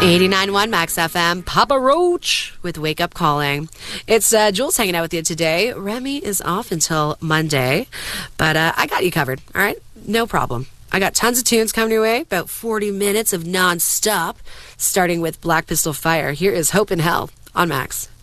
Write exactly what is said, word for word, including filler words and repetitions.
eighty-nine point one Max F M, Papa Roach with Wake Up Calling. It's uh, Jules hanging out with you today. Remy is off until Monday, but uh, I got you covered, all right? No problem. I got tons of tunes coming your way, about forty minutes of non-stop, starting with Black Pistol Fire. Here is Hope in Hell on Max.